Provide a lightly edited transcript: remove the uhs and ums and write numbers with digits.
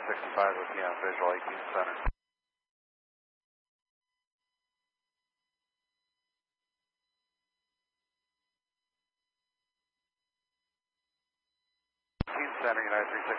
365 looking at visual 18 center. 18 center, United 365.